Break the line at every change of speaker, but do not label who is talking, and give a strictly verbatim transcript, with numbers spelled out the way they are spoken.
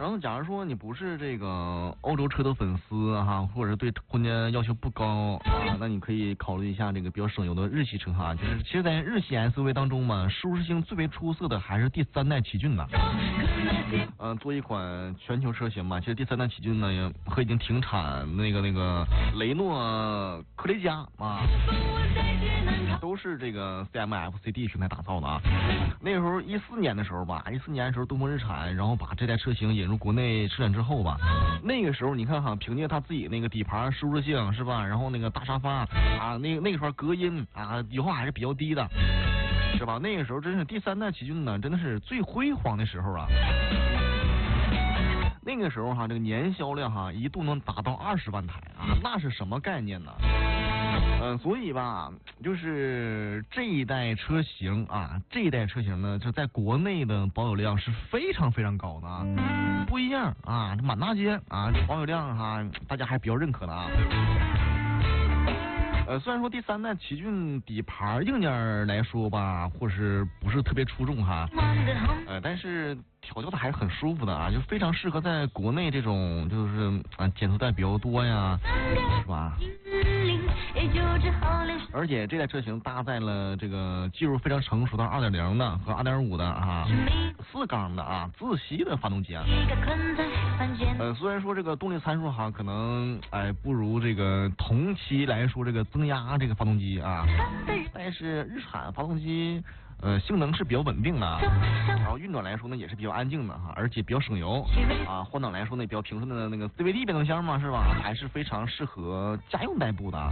然后假如说你不是这个欧洲车的粉丝哈，或者对空间要求不高啊，那你可以考虑一下这个比较省油的日系车哈。就是其实，在日系 S U V 当中嘛，舒适性最为出色的还是第三代奇骏呐。嗯、呃，作为一款全球车型嘛，其实第三代奇骏呢和已经停产那个那个雷诺科雷嘉啊，都是这个 C M F C D 平台打造的啊。那个时候一四年的时候吧，一四年的时候东风日产，然后把这代车型引入国内市场之后吧，那个时候你看哈，凭借他自己那个底盘舒适性是吧，然后那个大沙发啊，那个那个时候隔音啊，油耗还是比较低的，是吧？那个时候真是第三代奇骏呢，真的是最辉煌的时候啊。那个时候哈，这个年销量哈一度能达到二十万台啊，那是什么概念呢？嗯，所以吧，就是这一代车型啊，这一代车型呢，就在国内的保有量是非常非常高的啊，不一样啊，满大街啊，保有量哈，大家还比较认可的啊。呃，虽然说第三代奇骏底盘硬件来说吧，或是不是特别出众哈，呃，但是调教的还是很舒服的啊，就非常适合在国内这种就是啊检测带比较多呀，是吧？而且这台车型搭载了这个技术非常成熟的二点零的和二点五的啊四缸的啊自吸的发动机啊。呃，虽然说这个动力参数哈可能哎不如这个同期来说这个增压这个发动机啊，但是日产发动机呃性能是比较稳定的，然后运转来说呢也是比较安静的哈，而且比较省油啊，换挡来说呢也比较平顺的那个 C V T 变速箱嘛是吧，还是非常适合家用代步的啊。